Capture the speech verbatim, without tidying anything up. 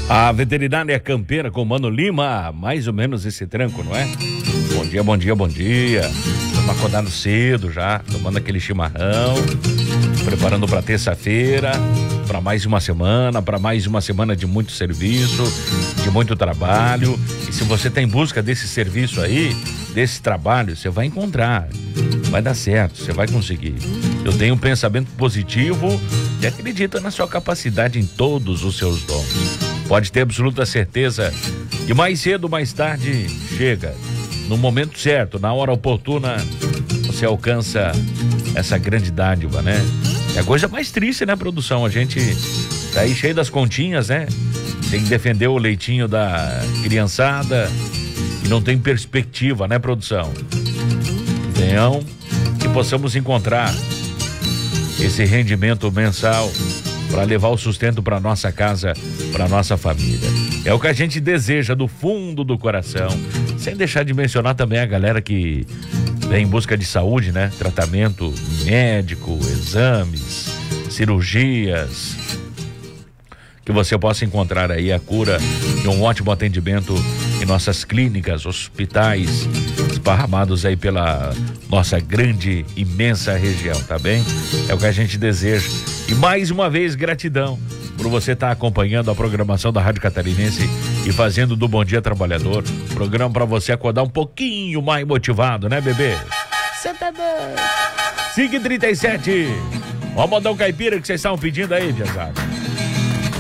A veterinária campeira com Mano Lima, mais ou menos esse tranco, não é? Bom dia, bom dia, bom dia. Estamos acordando cedo já, tomando aquele chimarrão, preparando para terça-feira, para mais uma semana, para mais uma semana de muito serviço, de muito trabalho. E se você está em busca desse serviço aí, desse trabalho, você vai encontrar, vai dar certo, você vai conseguir. Eu tenho um pensamento positivo e acredito na sua capacidade em todos os seus dons. Pode ter absoluta certeza que mais cedo ou mais tarde chega. No momento certo, na hora oportuna, você alcança essa grande dádiva, né? É a coisa mais triste, né, produção? A gente tá aí cheio das continhas, né? Tem que defender o leitinho da criançada e não tem perspectiva, né, produção? Então, que possamos encontrar esse rendimento mensal para levar o sustento para nossa casa, para nossa família. É o que a gente deseja do fundo do coração, sem deixar de mencionar também a galera que vem em busca de saúde, né? Tratamento médico, exames, cirurgias, que você possa encontrar aí a cura e um ótimo atendimento em nossas clínicas, hospitais, esparramados aí pela nossa grande, imensa região, tá bem? É o que a gente deseja. E mais uma vez, gratidão por você estar acompanhando a programação da Rádio Catarinense e fazendo do Bom Dia Trabalhador programa para você acordar um pouquinho mais motivado, né, bebê? Você tá doido? cinco e trinta e sete. Vamos mandar um caipira que vocês estavam pedindo aí, Diazado.